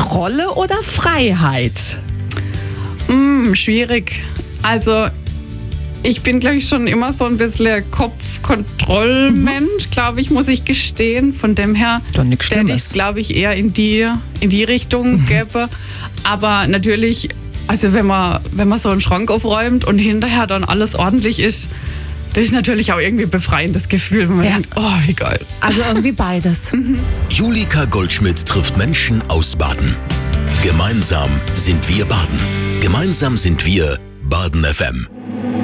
Kontrolle oder Freiheit? Schwierig. Also ich bin, glaube ich, schon immer so ein bisschen Kopfkontrollmensch, glaube ich, muss ich gestehen. Von dem her Dann nichts hätte ich Schlimmes. es, glaube ich, eher in die Richtung gäbe. Aber natürlich, also wenn man so einen Schrank aufräumt und hinterher dann alles ordentlich ist, das ist natürlich auch irgendwie ein befreiendes Gefühl, wenn man Ja. denkt, oh, wie geil. Also irgendwie beides. Julika Goldschmidt trifft Menschen aus Baden. Gemeinsam sind wir Baden. Gemeinsam sind wir Baden FM.